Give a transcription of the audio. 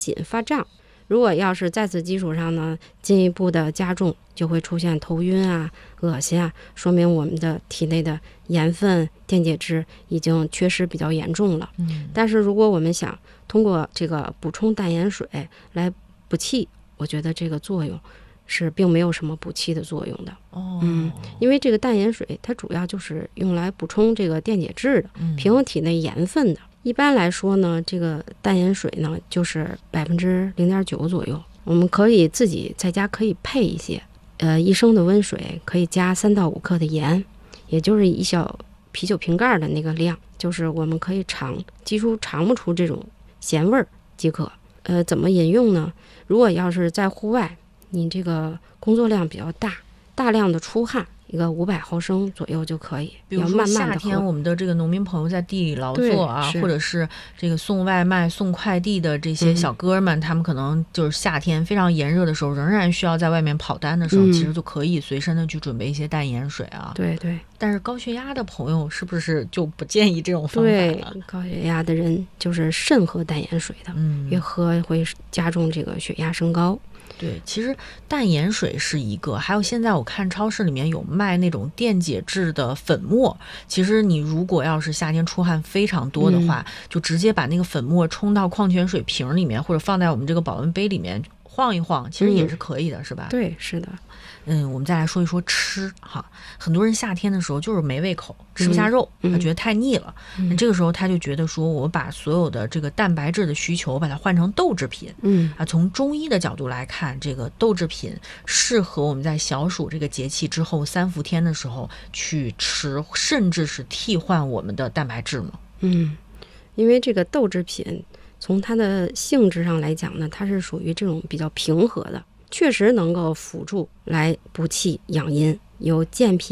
紧发胀。如果要是在此基础上呢，进一步的加重，就会出现头晕啊、恶心啊，说明我们的体内的盐分、电解质已经缺失比较严重了。但是如果我们想通过这个补充淡盐水来补气，我觉得这个作用是并没有什么补气的作用的。因为这个淡盐水它主要就是用来补充这个电解质的，平衡体内盐分的。一般来说呢，这个淡盐水呢就是0.9%左右，我们可以自己在家可以配一些，1升的温水可以加3到5克的盐，也就是1小啤酒瓶盖的那个量，就是我们可以几乎尝不出这种咸味儿即可。怎么饮用呢？如果要是在户外，你这个工作量比较大量的出汗，一个500毫升左右就可以。 比如说夏天我们的这个农民朋友在地里劳作啊，或者是这个送外卖送快递的这些小哥们，他们可能就是夏天非常炎热的时候仍然需要在外面跑单的时候，其实就可以随身的去准备一些淡盐水啊。 对。 但是高血压的朋友是不是就不建议这种方法了？ 对，高血压的人就是慎喝淡盐水的，越喝会加重这个血压升高。 对，其实淡盐水是一个，还有现在我看超市里面有卖那种电解质的粉末，其实你如果要是夏天出汗非常多的话，就直接把那个粉末冲到矿泉水瓶里面，或者放在我们这个保温杯里面晃一晃，其实也是可以的，是吧？ 对，是的。 我们再来说一说吃哈，很多人夏天的时候就是没胃口，吃不下肉，他觉得太腻了，这个时候他就觉得说，我把所有的这个蛋白质的需求把它换成豆制品，从中医的角度来看，这个豆制品适合我们在小暑这个节气之后3伏天的时候去吃，甚至是替换我们的蛋白质吗？ 因为这个豆制品从它的性质上来讲呢，它是属于这种比较平和的，确实能够辅助来补气养阴，有健脾